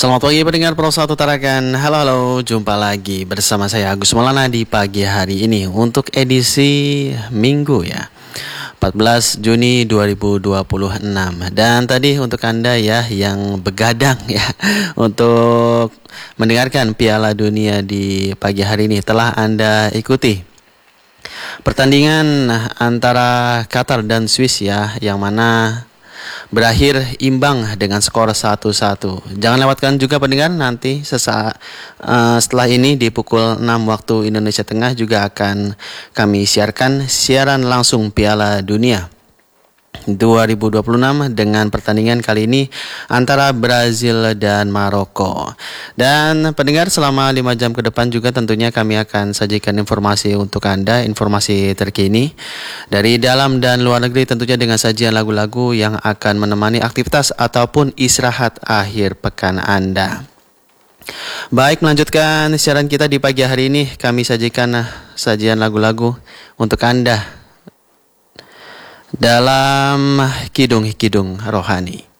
Selamat pagi pendengar Pro 1 Tarakan. Halo, jumpa lagi bersama saya Agus Maulana di pagi hari ini untuk edisi Minggu ya, 14 Juni 2026. Dan tadi untuk Anda ya yang begadang ya untuk mendengarkan Piala Dunia di pagi hari ini, telah Anda ikuti pertandingan antara Qatar dan Swiss ya, yang mana berakhir imbang dengan skor 1-1. Jangan lewatkan juga pendengar, nanti sesaat setelah ini di pukul 6 waktu Indonesia Tengah juga akan kami siaran langsung Piala Dunia 2026 dengan pertandingan kali ini antara Brazil dan Maroko. Dan pendengar, selama 5 jam ke depan juga tentunya kami akan sajikan informasi untuk Anda, informasi terkini dari dalam dan luar negeri, tentunya dengan sajian lagu-lagu yang akan menemani aktivitas ataupun istirahat akhir pekan Anda. Baik, melanjutkan siaran kita di pagi hari ini, kami sajikan sajian lagu-lagu untuk Anda dalam Kidung-Kidung Rohani.